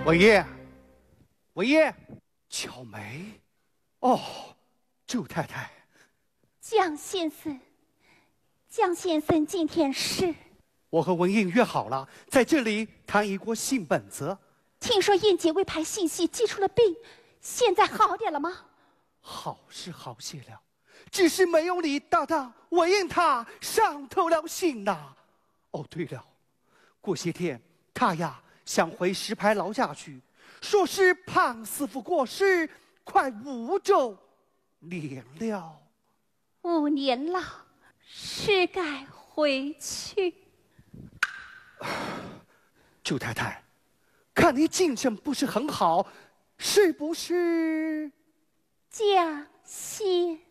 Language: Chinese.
文英，文英，巧梅，哦，周太太， 江先生，江先生今天是？ 我和文英约好了，在这里谈一锅新本子。 听说燕姐为派信息寄出了病，现在好点了吗？ 好是好些了，只是没有你大大文英她伤透了心呐。哦，对了，过些天她呀想回石牌老家去，说是胖师傅过世快5周年了。 5年了，是该回去。 周太太，看你精神不是很好，是不是？ 江先